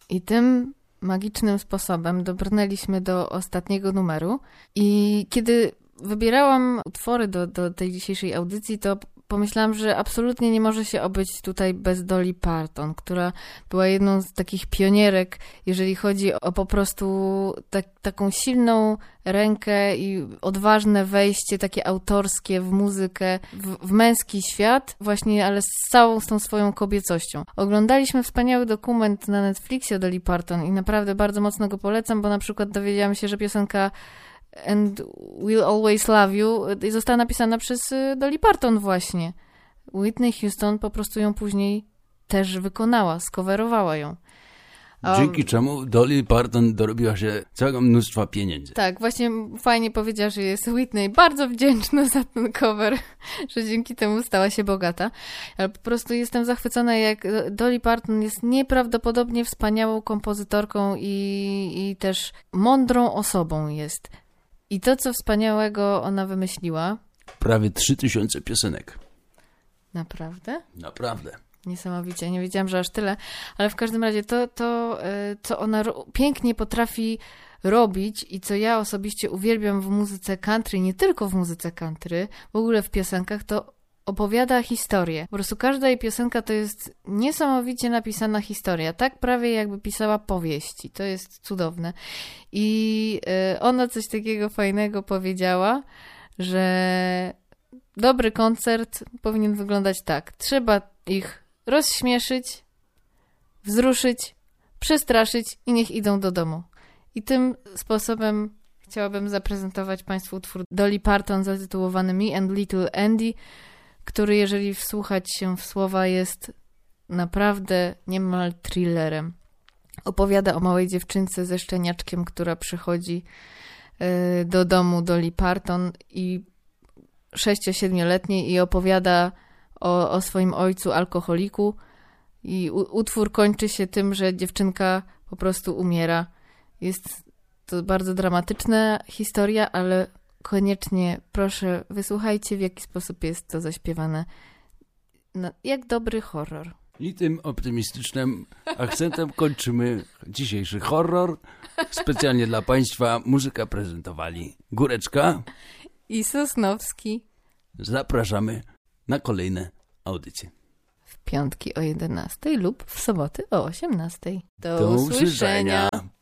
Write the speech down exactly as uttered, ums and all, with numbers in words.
I tym magicznym sposobem dobrnęliśmy do ostatniego numeru i kiedy wybierałam utwory do, do tej dzisiejszej audycji, to pomyślałam, że absolutnie nie może się obyć tutaj bez Dolly Parton, która była jedną z takich pionierek, jeżeli chodzi o po prostu tak, taką silną rękę i odważne wejście, takie autorskie w muzykę, w, w męski świat, właśnie, ale z całą z tą swoją kobiecością. Oglądaliśmy wspaniały dokument na Netflixie o Dolly Parton i naprawdę bardzo mocno go polecam, bo na przykład dowiedziałam się, że piosenka And We'll Always Love You została napisana przez Dolly Parton właśnie. Whitney Houston po prostu ją później też wykonała, skowerowała ją. Dzięki um, czemu Dolly Parton dorobiła się całego mnóstwa pieniędzy. Tak, właśnie fajnie powiedziała, że jest Whitney bardzo wdzięczna za ten cover, że dzięki temu stała się bogata. Ale po prostu jestem zachwycona, jak Dolly Parton jest nieprawdopodobnie wspaniałą kompozytorką i, i też mądrą osobą jest. I to, co wspaniałego ona wymyśliła... Prawie trzy tysiące piosenek. Naprawdę? Naprawdę. Niesamowicie. Nie wiedziałam, że aż tyle. Ale w każdym razie to, to co ona ro- pięknie potrafi robić i co ja osobiście uwielbiam w muzyce country, nie tylko w muzyce country, w ogóle w piosenkach, to opowiada historię. Po prostu każda jej piosenka to jest niesamowicie napisana historia. Tak prawie jakby pisała powieści. To jest cudowne. I y, ona coś takiego fajnego powiedziała, że dobry koncert powinien wyglądać tak. Trzeba ich rozśmieszyć, wzruszyć, przestraszyć i niech idą do domu. I tym sposobem chciałabym zaprezentować Państwu utwór Dolly Parton zatytułowany Me and Little Andy, który, jeżeli wsłuchać się w słowa, jest naprawdę niemal thrillerem. Opowiada o małej dziewczynce ze szczeniaczkiem, która przychodzi y, do domu Dolly Parton i sześcio-siedmioletniej i opowiada o, o swoim ojcu alkoholiku i u, utwór kończy się tym, że dziewczynka po prostu umiera. Jest to bardzo dramatyczna historia, ale koniecznie proszę wysłuchajcie, w jaki sposób jest to zaśpiewane. No, jak dobry horror. I tym optymistycznym akcentem kończymy dzisiejszy horror. Specjalnie dla Państwa muzykę prezentowali Góreczka i Sosnowski. Zapraszamy na kolejne audycje. W piątki o jedenastej lub w soboty o osiemnastej. Do, Do usłyszenia. usłyszenia.